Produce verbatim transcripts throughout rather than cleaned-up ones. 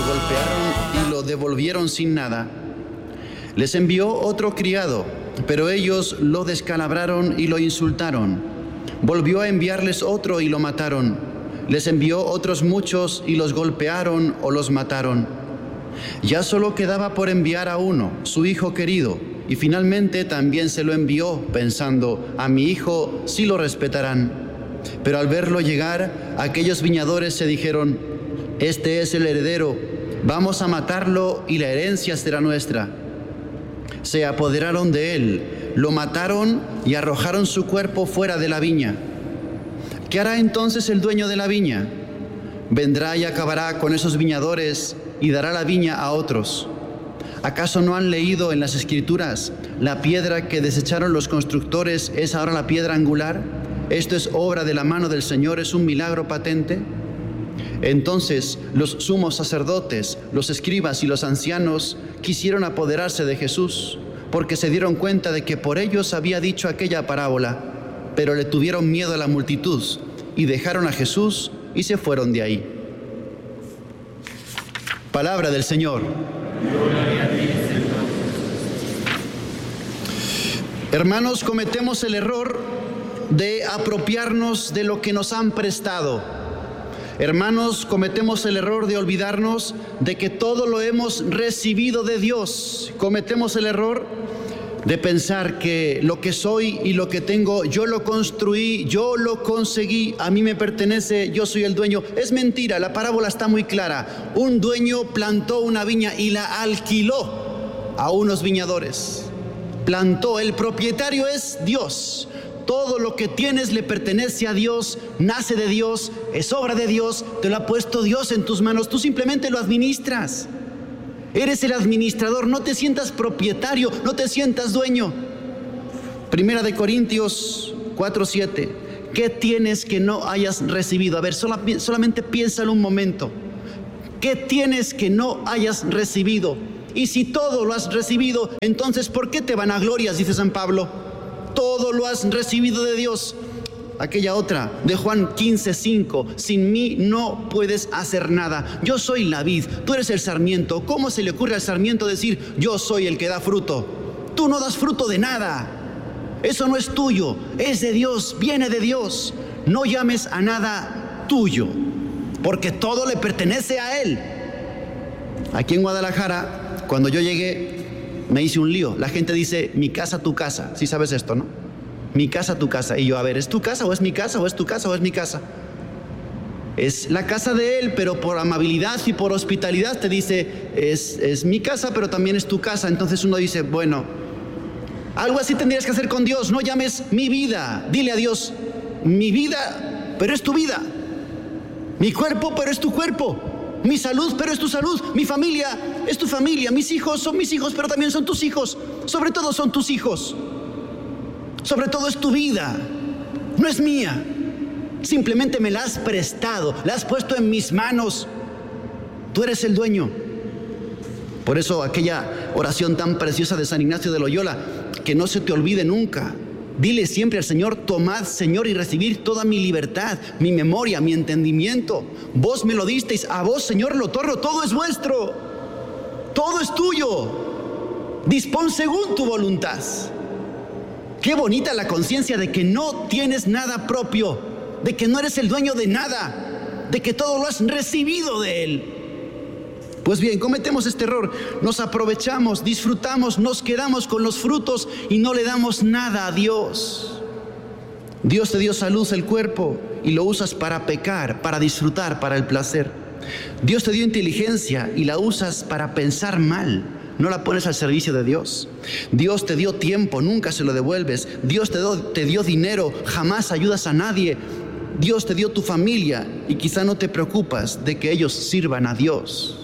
golpearon y lo devolvieron sin nada. Les envió otro criado, pero ellos lo descalabraron y lo insultaron. Volvió a enviarles otro y lo mataron. Les envió otros muchos y los golpearon o los mataron. Ya solo quedaba por enviar a uno, su hijo querido, y finalmente también se lo envió, pensando, a mi hijo sí lo respetarán. Pero al verlo llegar, aquellos viñadores se dijeron, este es el heredero, vamos a matarlo y la herencia será nuestra. Se apoderaron de él, lo mataron y arrojaron su cuerpo fuera de la viña. ¿Qué hará entonces el dueño de la viña? Vendrá y acabará con esos viñadores y dará la viña a otros. ¿Acaso no han leído en las Escrituras, la piedra que desecharon los constructores es ahora la piedra angular? Esto es obra de la mano del Señor, es un milagro patente. Entonces los sumos sacerdotes, los escribas y los ancianos quisieron apoderarse de Jesús, porque se dieron cuenta de que por ellos había dicho aquella parábola, pero le tuvieron miedo a la multitud y dejaron a Jesús y se fueron de ahí. Palabra del Señor. Hermanos, cometemos el error de apropiarnos de lo que nos han prestado. Hermanos, cometemos el error de olvidarnos de que todo lo hemos recibido de Dios. Cometemos el error de pensar que lo que soy y lo que tengo, yo lo construí, yo lo conseguí, a mí me pertenece, yo soy el dueño. Es mentira, la parábola está muy clara. Un dueño plantó una viña y la alquiló a unos viñadores. Plantó, el propietario es Dios. Todo lo que tienes le pertenece a Dios, nace de Dios, es obra de Dios, te lo ha puesto Dios en tus manos, tú simplemente lo administras. Eres el administrador, no te sientas propietario, no te sientas dueño. Primera de Corintios cuatro siete. ¿Qué tienes que no hayas recibido? A ver, sola, solamente piénsalo un momento. ¿Qué tienes que no hayas recibido? Y si todo lo has recibido, entonces ¿por qué te vanaglorias? Dice San Pablo. Todo lo has recibido de Dios. Aquella otra de Juan quince cinco, sin mí no puedes hacer nada. Yo soy la vid, tú eres el sarmiento. ¿Cómo se le ocurre al sarmiento decir yo soy el que da fruto? Tú no das fruto de nada. Eso no es tuyo, es de Dios, viene de Dios. No llames a nada tuyo, porque todo le pertenece a Él. Aquí en Guadalajara, cuando yo llegué, me hice un lío. La gente dice, mi casa, tu casa. Sí sabes esto, ¿no? Mi casa, tu casa. Y yo, a ver, ¿es tu casa o es mi casa? ¿O es tu casa o es mi casa? Es la casa de él, pero por amabilidad y por hospitalidad te dice, es, es mi casa, pero también es tu casa. Entonces uno dice, bueno, algo así tendrías que hacer con Dios. No llames mi vida. Dile a Dios, mi vida, pero es tu vida. Mi cuerpo, pero es tu cuerpo. Mi salud, pero es tu salud. Mi familia es tu familia. Mis hijos son mis hijos, pero también son tus hijos. Sobre todo son tus hijos. Sobre todo es tu vida. No es mía. Simplemente me la has prestado. La has puesto en mis manos. Tú eres el dueño. Por eso aquella oración tan preciosa de San Ignacio de Loyola, que no se te olvide nunca. Dile siempre al Señor, tomad, Señor, y recibid toda mi libertad, mi memoria, mi entendimiento. Vos me lo disteis, a vos, Señor, lo otorgo. Todo es vuestro. Todo es tuyo. Dispón según tu voluntad. Qué bonita la conciencia de que no tienes nada propio, de que no eres el dueño de nada, de que todo lo has recibido de Él. Pues bien, cometemos este error, nos aprovechamos, disfrutamos, nos quedamos con los frutos y no le damos nada a Dios. Dios te dio salud, el cuerpo, y lo usas para pecar, para disfrutar, para el placer. Dios te dio inteligencia y la usas para pensar mal, no la pones al servicio de Dios. Dios te dio tiempo, nunca se lo devuelves. Dios te dio, te dio dinero, jamás ayudas a nadie. Dios te dio tu familia y quizá no te preocupas de que ellos sirvan a Dios.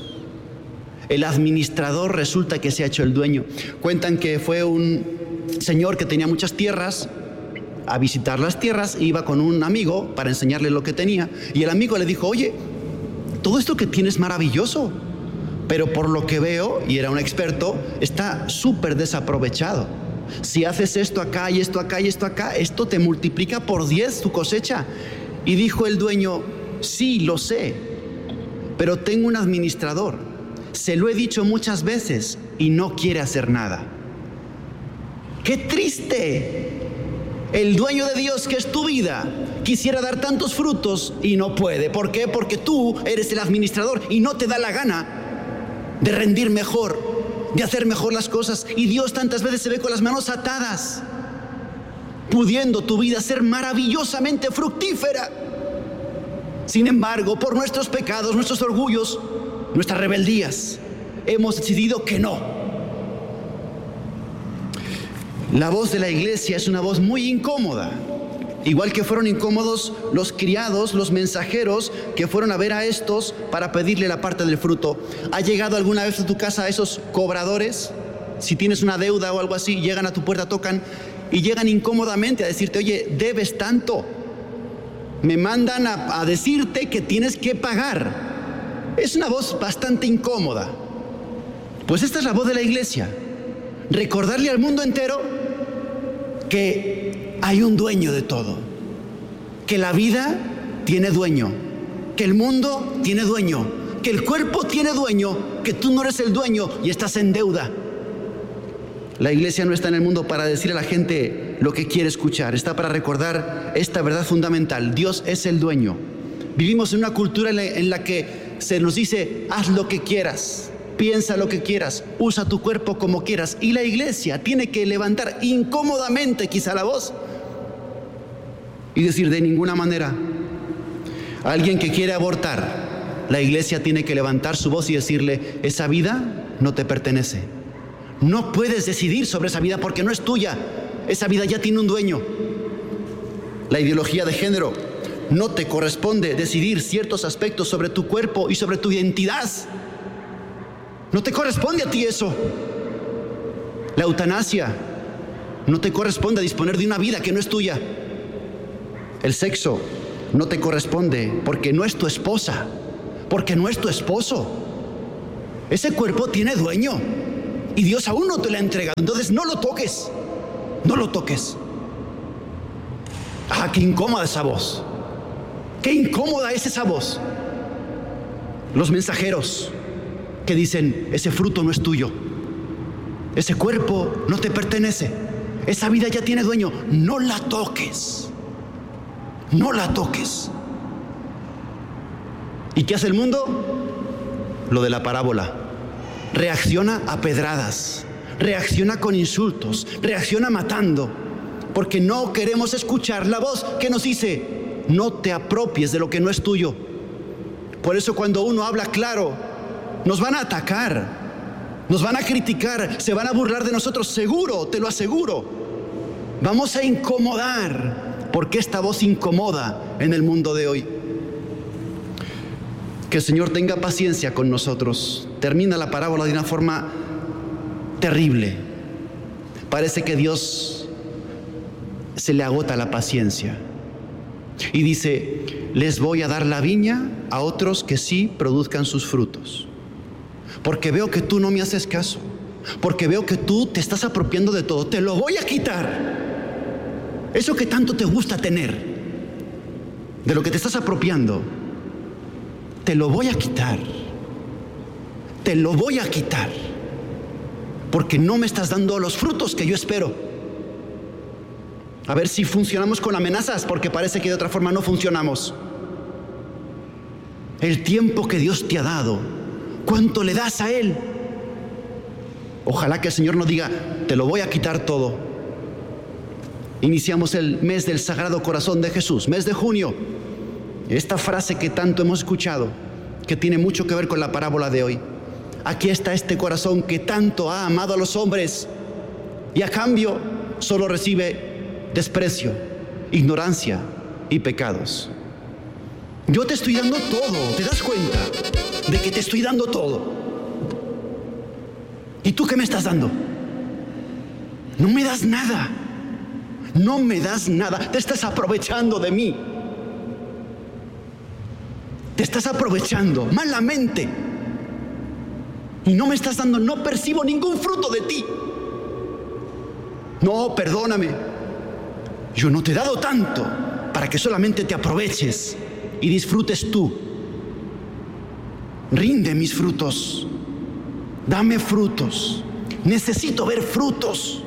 El administrador resulta que se ha hecho el dueño. Cuentan que fue un señor que tenía muchas tierras a visitar las tierras, iba con un amigo para enseñarle lo que tenía, y el amigo le dijo, oye, todo esto que tienes es maravilloso, pero por lo que veo, y era un experto, está súper desaprovechado. Si haces esto acá y esto acá y esto acá, esto te multiplica por diez tu cosecha. Y dijo el dueño, sí, lo sé, pero tengo un administrador. Se lo he dicho muchas veces y no quiere hacer nada. ¡Qué triste! El dueño de Dios, que es tu vida, quisiera dar tantos frutos y no puede. ¿Por qué? Porque tú eres el administrador y no te da la gana de rendir mejor, de hacer mejor las cosas. Y Dios tantas veces se ve con las manos atadas, pudiendo tu vida ser maravillosamente fructífera. Sin embargo, por nuestros pecados, nuestros orgullos, nuestras rebeldías, hemos decidido que no. La voz de la iglesia es una voz muy incómoda, igual que fueron incómodos los criados, los mensajeros que fueron a ver a estos para pedirle la parte del fruto. ¿Ha llegado alguna vez a tu casa a esos cobradores? Si tienes una deuda o algo así, llegan a tu puerta, tocan y llegan incómodamente a decirte: oye, debes tanto. Me mandan a, a decirte que tienes que pagar. Es una voz bastante incómoda. Pues esta es la voz de la iglesia. Recordarle al mundo entero que hay un dueño de todo, que la vida tiene dueño, que el mundo tiene dueño, que el cuerpo tiene dueño, que tú no eres el dueño y estás en deuda. La iglesia no está en el mundo para decir a la gente lo que quiere escuchar, está para recordar esta verdad fundamental: Dios es el dueño. Vivimos en una cultura en la que se nos dice: haz lo que quieras, piensa lo que quieras, usa tu cuerpo como quieras. Y la iglesia tiene que levantar incómodamente quizá la voz y decir: de ninguna manera. Alguien que quiere abortar, la iglesia tiene que levantar su voz y decirle: esa vida no te pertenece. No puedes decidir sobre esa vida porque no es tuya. Esa vida ya tiene un dueño. La ideología de género: no te corresponde decidir ciertos aspectos sobre tu cuerpo y sobre tu identidad. No te corresponde a ti eso. La eutanasia: no te corresponde disponer de una vida que no es tuya. El sexo no te corresponde porque no es tu esposa, porque no es tu esposo. Ese cuerpo tiene dueño y Dios aún no te lo ha entregado. Entonces no lo toques, no lo toques. Ah, qué incómoda esa voz. Qué incómoda es esa voz. Los mensajeros que dicen: ese fruto no es tuyo, ese cuerpo no te pertenece, esa vida ya tiene dueño, no la toques, no la toques. ¿Y qué hace el mundo? Lo de la parábola: reacciona a pedradas, reacciona con insultos, reacciona matando, porque no queremos escuchar la voz que nos dice: no te apropies de lo que no es tuyo. Por eso cuando uno habla claro, nos van a atacar, nos van a criticar, se van a burlar de nosotros, seguro, te lo aseguro. Vamos a incomodar, porque esta voz incomoda en el mundo de hoy. Que el Señor tenga paciencia con nosotros. Termina la parábola de una forma terrible. Parece que Dios se le agota la paciencia y dice: les voy a dar la viña a otros que sí produzcan sus frutos. Porque veo que tú no me haces caso, porque veo que tú te estás apropiando de todo. Te lo voy a quitar. Eso que tanto te gusta tener, de lo que te estás apropiando, te lo voy a quitar. Te lo voy a quitar, porque no me estás dando los frutos que yo espero. A ver si funcionamos con amenazas, porque parece que de otra forma no funcionamos. El tiempo que Dios te ha dado, ¿cuánto le das a Él? Ojalá que el Señor nos diga: te lo voy a quitar todo. Iniciamos el mes del Sagrado Corazón de Jesús, mes de junio. Esta frase que tanto hemos escuchado, que tiene mucho que ver con la parábola de hoy. Aquí está este corazón que tanto ha amado a los hombres y a cambio solo recibe desprecio, ignorancia y pecados. Yo te estoy dando todo, ¿te das cuenta de que te estoy dando todo? ¿Y tú qué me estás dando? No me das nada, no me das nada, te estás aprovechando de mí. Te estás aprovechando malamente y no me estás dando, no percibo ningún fruto de ti. No, perdóname, yo no te he dado tanto para que solamente te aproveches y disfrutes tú. rinde mis frutos, dame frutos, necesito ver frutos.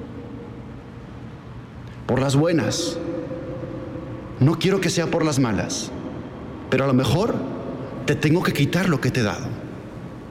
Por las buenas, no quiero que sea por las malas, pero a lo mejor te tengo que quitar lo que te he dado.